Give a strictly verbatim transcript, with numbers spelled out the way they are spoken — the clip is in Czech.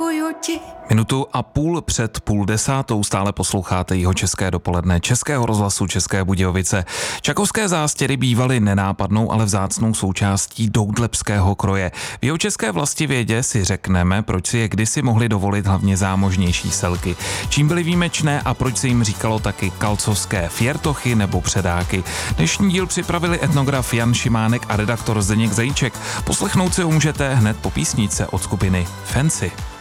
děkuju ti. Minutu a půl před půl desátou stále posloucháte Jihočeské dopoledne Českého rozhlasu České Budějovice. Čakovské zástěry bývaly nenápadnou, ale vzácnou součástí doudlebského kroje. V Jihočeské vlastivědě si řekneme, proč si je kdysi mohli dovolit hlavně zámožnější selky. Čím byly výjimečné a proč se jim říkalo taky kalcovské fjertochy nebo předáky. Dnešní díl připravili etnograf Jan Šimánek a redaktor Zdeněk Zajíček. Poslechnout si ho můžete hned po písničce od skupiny Fancy.